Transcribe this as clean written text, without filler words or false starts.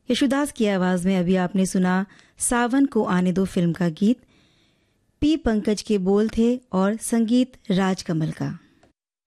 यशुदास की आवाज में अभी आपने सुना सावन को आने दो फिल्म का गीत। पी पंकज के बोल थे और संगीत राजकमल का।